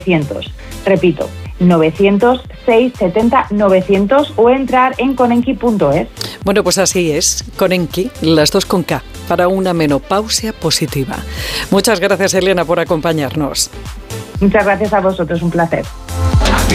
Repito, 900-670-900 o entrar en conenki.es. Bueno, pues así es, Conenki, las dos con K, para una menopausia positiva. Muchas gracias, Elena, por acompañarnos. Muchas gracias a vosotros, un placer.